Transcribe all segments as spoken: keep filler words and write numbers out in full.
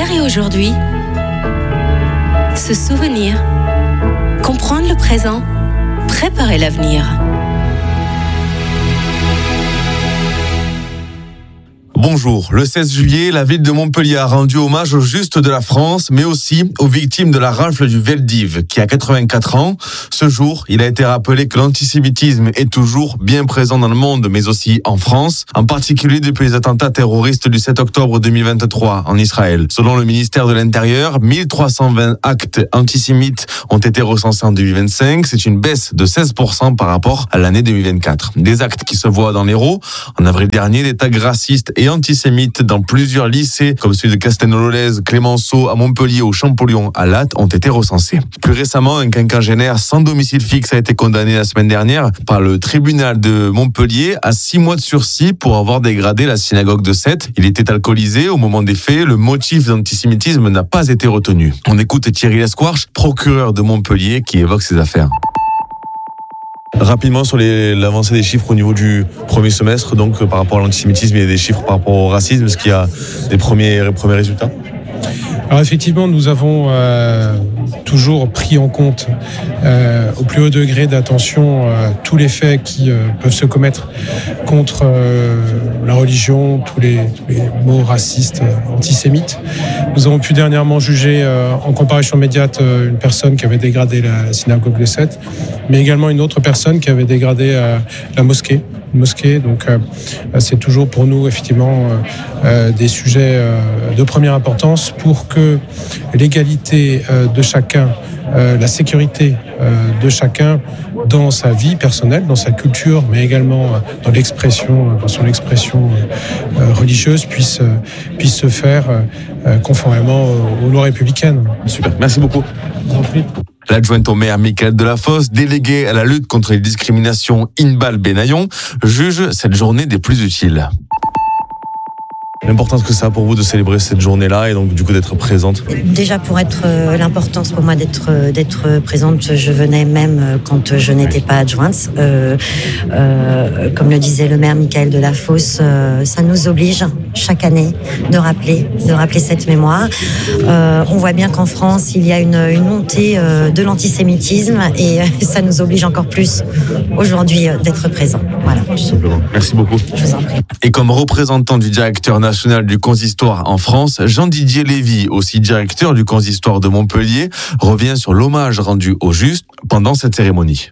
Hier et aujourd'hui, se souvenir, comprendre le présent, préparer l'avenir. Bonjour, le seize juillet, la ville de Montpellier a rendu hommage aux justes de la France, mais aussi aux victimes de la rafle du Veldiv, qui a quatre-vingt-quatre ans. Ce jour, il a été rappelé que l'antisémitisme est toujours bien présent dans le monde, mais aussi en France, en particulier depuis les attentats terroristes du sept octobre deux mille vingt-trois en Israël. Selon le ministère de l'Intérieur, mille trois cent vingt actes antisémites ont été recensés en deux mille vingt-cinq. C'est une baisse de seize pour cent par rapport à l'année deux mille vingt-quatre. Des actes qui se voient dans l'Hérault. En avril dernier, des tags racistes et antisémites dans plusieurs lycées, comme celui de Castelnau-Lolèze, Clémenceau, à Montpellier ou Champollion à Latte, ont été recensés. Plus récemment, un quinquagénaire sans domicile fixe a été condamné la semaine dernière par le tribunal de Montpellier à six mois de sursis pour avoir dégradé la synagogue de Sète. Il était alcoolisé au moment des faits. Le motif d'antisémitisme n'a pas été retenu. On écoute Thierry Lesquarche, procureur de Montpellier, qui évoque ces affaires. Rapidement sur les, l'avancée des chiffres au niveau du premier semestre, donc par rapport à l'antisémitisme, il y a des chiffres par rapport au racisme, est-ce qu'il y a des premiers, premiers résultats ? Alors effectivement, nous avons euh, toujours pris en compte euh, au plus haut degré d'attention euh, tous les faits qui euh, peuvent se commettre contre euh, la religion, tous les, tous les mots racistes, euh, antisémites. Nous avons pu dernièrement juger euh, en comparution immédiate euh, une personne qui avait dégradé la synagogue de Sète, mais également une autre personne qui avait dégradé euh, la mosquée. mosquée. Donc euh, c'est toujours pour nous effectivement euh, euh, des sujets euh, de première importance pour que l'égalité euh, de chacun, euh, la sécurité euh, de chacun dans sa vie personnelle, dans sa culture, mais également euh, dans l'expression, euh, dans son expression euh, religieuse puisse, euh, puisse se faire euh, conformément aux, aux lois républicaines. Super, merci beaucoup. L'adjointe au maire Michael Delafosse, déléguée à la lutte contre les discriminations Inbal Benayon, juge cette journée des plus utiles. L'importance que ça a pour vous de célébrer cette journée-là et donc du coup d'être présente. Déjà pour être euh, l'importance pour moi d'être euh, d'être présente, je venais même euh, quand je n'étais pas adjointe. Euh, euh, comme le disait le maire Michael Delafosse, euh, ça nous oblige chaque année de rappeler, de rappeler cette mémoire. Euh, on voit bien qu'en France il y a une, une montée euh, de l'antisémitisme et euh, ça nous oblige encore plus aujourd'hui euh, d'être présent. Voilà. Tout simplement. Merci beaucoup. Je vous en prie. Et comme représentant du directeur national du consistoire en France, Jean-Didier Lévy, aussi directeur du consistoire de Montpellier, revient sur l'hommage rendu aux justes pendant cette cérémonie.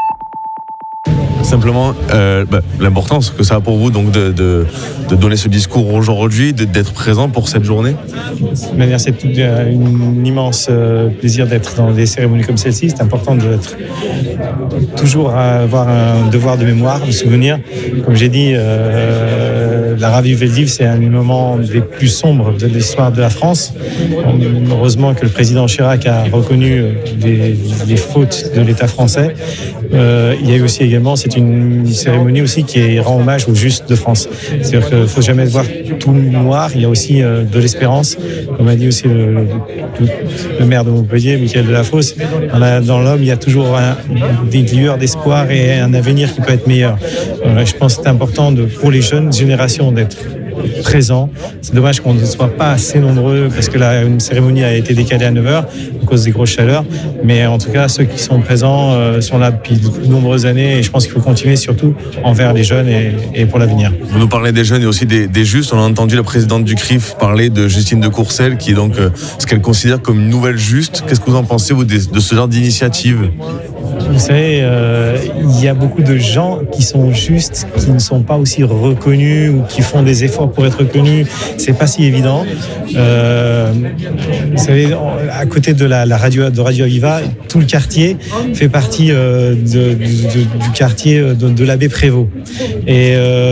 Simplement, euh, bah, l'importance que ça a pour vous donc de, de, de donner ce discours aujourd'hui, de, d'être présent pour cette journée. De manière, c'est un immense plaisir d'être dans des cérémonies comme celle-ci. C'est important d'être toujours à avoir un devoir de mémoire, de souvenir. Comme j'ai dit, euh, la rafle du Veldiv, c'est un des moments des plus sombres de l'histoire de la France. Heureusement que le président Chirac a reconnu les, les fautes de l'État français. Euh, il y a eu aussi également, c'est une cérémonie aussi qui rend hommage aux justes de France. C'est-à-dire qu'il ne faut jamais voir tout noir, il y a aussi euh, de l'espérance, comme a dit aussi le, le, le maire de Montpellier, Michael Delafosse. Dans, la, dans l'homme, il y a toujours un, des lueurs d'espoir et un avenir qui peut être meilleur. Euh, je pense que c'est important de, pour les jeunes générations d'être présents. C'est dommage qu'on ne soit pas assez nombreux parce que la une cérémonie a été décalée à neuf heures à cause des grosses chaleurs. Mais en tout cas, ceux qui sont présents euh, sont là depuis de nombreuses années et je pense qu'il faut continuer surtout envers les jeunes et, et pour l'avenir. Vous nous parlez des jeunes et aussi des, des justes. On a entendu la présidente du C R I F parler de Justine de Courcelles qui est donc euh, ce qu'elle considère comme une nouvelle juste. Qu'est-ce que vous en pensez vous, de, de ce genre d'initiative ? Vous savez, euh, il y a beaucoup de gens qui sont justes, qui ne sont pas aussi reconnus ou qui font des efforts pour être reconnus. C'est pas si évident. Euh, vous savez, à côté de la, la radio de Radio Aviva, tout le quartier fait partie euh, de, de, de, du quartier de, de l'abbé Prévost. Et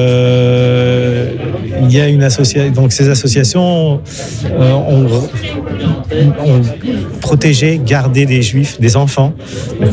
euh, il y a une association. Donc ces associations euh, ont, ont protégé, gardé des juifs, des enfants. D'accord, c'est un quartier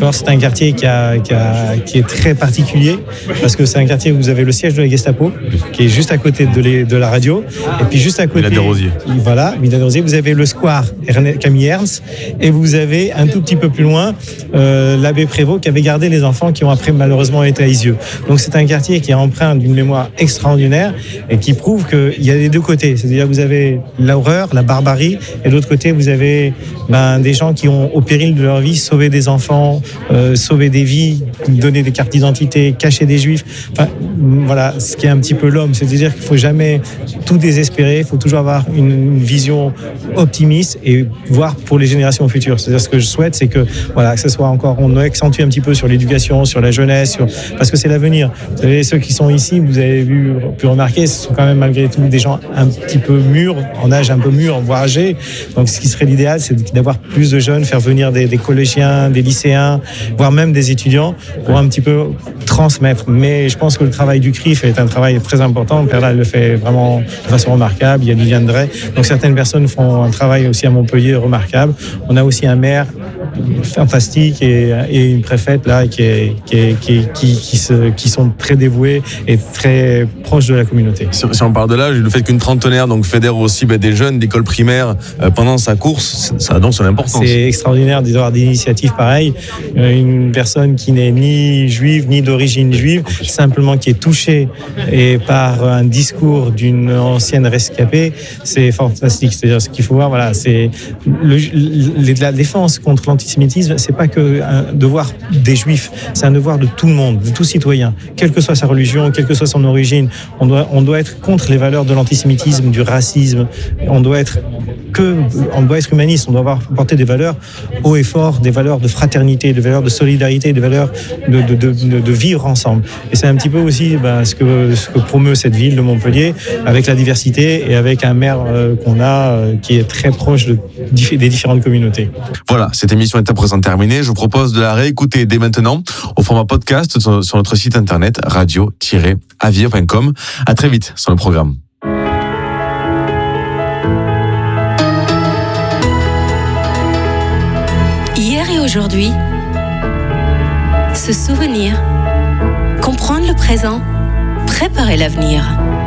quartier qui, a, qui, a, qui est très particulier parce que c'est un quartier où vous avez le siège de la Gestapo qui est juste à côté de, les, de la radio et puis juste à côté Villa des Rosiers. Voilà, Villa des Rosiers, vous avez le square Camille Ernst et vous avez un tout petit peu plus loin euh, l'abbé Prévost qui avait gardé les enfants qui ont après malheureusement été à Isieux. Donc c'est un quartier qui est empreint d'une mémoire extraordinaire et qui prouve qu'il y a les deux côtés. C'est-à-dire vous avez l'horreur, la barbarie et de l'autre côté vous avez ben, des gens qui ont au péril de leur vie sauvé des enfants, euh, sauvé des vies, donné des cartes d'identité, caché des juifs. Enfin, voilà, ce qui est un petit peu l'homme. C'est-à-dire qu'il ne faut jamais tout désespérer, il faut toujours avoir une, une vision optimiste et voir pour les générations futures. C'est-à-dire ce que je souhaite, c'est que voilà, que ce soit encore, on accentue un petit peu sur l'éducation, sur la jeunesse, sur, parce que c'est l'avenir. Vous savez, ceux qui sont ici, vous avez vu, pu remarquer, ce sont quand même malgré tout des gens un petit peu mûrs, en âge un peu mûr, voire âgés. Donc ce qui serait l'idéal, c'est d'avoir plus de jeunes, faire venir des, des collégiens, des lycéens, voire même des étudiants, pour un petit peu transmettre. Mais je pense que le travail du C R I F est un travail très important. Perla le fait vraiment de façon remarquable. Il y a Liliane Drey. Donc certaines personnes font un travail aussi à Montpellier remarquable. On a aussi un maire fantastique et, et une préfète là qui, est, qui, est, qui, est, qui, qui, se, qui sont très dévoués et très proches de la communauté. Si, si on parle de l'âge, le fait qu'une trentenaire donc fédère aussi ben, des jeunes d'école primaire euh, pendant sa course, ça a donc son importance. C'est extraordinaire d'avoir des initiatives pareilles. Une personne qui n'est ni juive ni d'origine juive, simplement qui est touchée et par un discours d'une ancienne rescapée, c'est fantastique. C'est-à-dire ce qu'il faut voir, voilà, c'est le, le, la défense contre l'antisémitisme, c'est pas que un devoir des juifs, c'est un devoir de tout le monde, de tout citoyen, quelle que soit sa religion, quelle que soit son origine. On doit, on doit être contre les valeurs de l'antisémitisme, du racisme. On doit être que, on doit être humaniste. On doit avoir porter des valeurs haut et fort, des valeurs de fraternité, des valeurs de solidarité, des valeurs de, de, de, de, de vivre ensemble. Et c'est un petit peu aussi ben, ce que, ce que promeut cette ville de Montpellier, avec la diversité et avec un maire euh, qu'on a euh, qui est très proche de, des différentes communautés. Voilà, cette émission est à présent terminée. Je vous propose de la réécouter dès maintenant au format podcast sur, sur notre site internet radio tiret avier point com. À très vite sur le programme. Hier et aujourd'hui, se souvenir, comprendre le présent, préparer l'avenir.